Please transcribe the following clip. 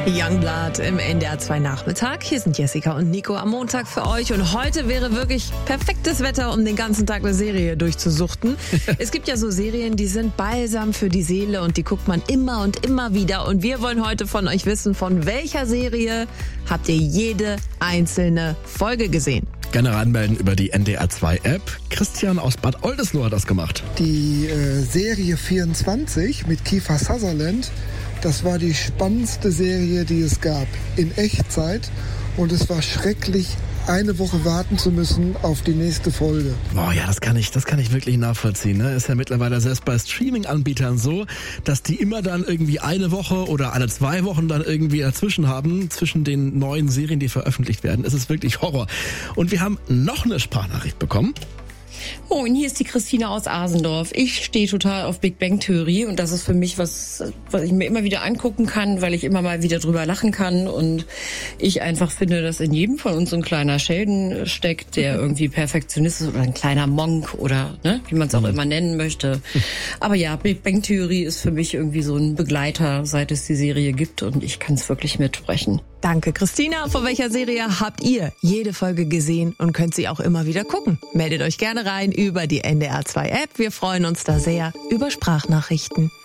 Youngblood im NDR 2 Nachmittag. Hier sind Jessica und Nico am Montag für euch. Und heute wäre wirklich perfektes Wetter, um den ganzen Tag eine Serie durchzusuchten. Es gibt ja so Serien, die sind balsam für die Seele und die guckt man immer und immer wieder. Und wir wollen heute von euch wissen, von welcher Serie habt ihr jede einzelne Folge gesehen? Gerne anmelden über die NDR 2 App. Christian aus Bad Oldesloe hat das gemacht. Die Serie 24 mit Kiefer Sutherland, das war die spannendste Serie, die es gab, in Echtzeit. Und es war schrecklich, eine Woche warten zu müssen auf die nächste Folge. Boah, ja, das kann ich wirklich nachvollziehen. Ne? Ist ja mittlerweile selbst bei Streaming-Anbietern so, dass die immer dann irgendwie eine Woche oder alle 2 Wochen dann irgendwie dazwischen haben, zwischen den neuen Serien, die veröffentlicht werden. Es ist wirklich Horror. Und wir haben noch eine Sprachnachricht bekommen. Oh, und hier ist die Christina aus Asendorf. Ich stehe total auf Big Bang Theory und das ist für mich was ich mir immer wieder angucken kann, weil ich immer mal wieder drüber lachen kann und ich einfach finde, dass in jedem von uns so ein kleiner Sheldon steckt, der irgendwie Perfektionist ist oder ein kleiner Monk oder wie man es auch immer nennen möchte. Aber ja, Big Bang Theory ist für mich irgendwie so ein Begleiter, seit es die Serie gibt und ich kann es wirklich mitsprechen. Danke, Christina. Von welcher Serie habt ihr jede Folge gesehen und könnt sie auch immer wieder gucken? Meldet euch gerne rein über die NDR 2 App. Wir freuen uns da sehr über Sprachnachrichten.